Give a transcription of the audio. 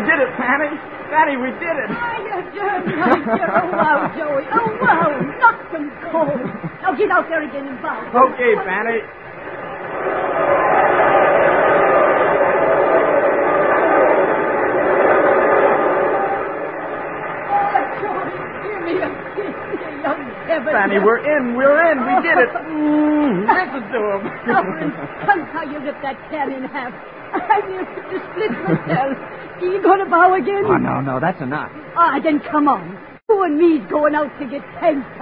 did it, Fanny. Fanny, we did it. Oh, wow, Joey. Oh, wow. Knocked and cold. Now get out there again and bow. Okay, Fanny. Fanny, we're in. We did it. Listen to him. Come how you ripped that can in half. I near to split myself. Are you going to bow again? Oh, no, that's enough. Then come on. You and me's going out to get 10